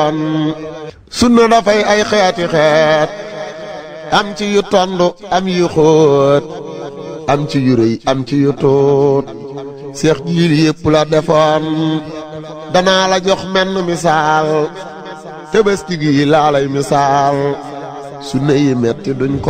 sunna dafay ay xeeti xeet am ci yu tondu am yu xóot am ci yu rëy am ci yu tuut seex jiil yépp la defoon danaa la jox menn misaal Tabaski gi laa lay misaal sunna yi metti duñ ko